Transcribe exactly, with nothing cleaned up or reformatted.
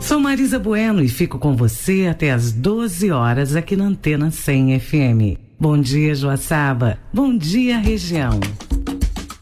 Sou Marisa Bueno e fico com você até às doze horas aqui na Antena cem F M. Bom dia, Joaçaba. Bom dia, região.